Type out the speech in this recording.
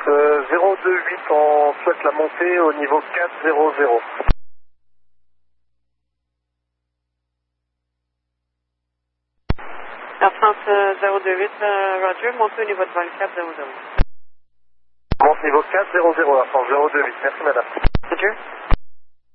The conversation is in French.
028, on souhaite la montée au niveau 400. Air France 028, Roger, montez au niveau de vol 400. Monte niveau 400, Air France 028, merci madame. Roger.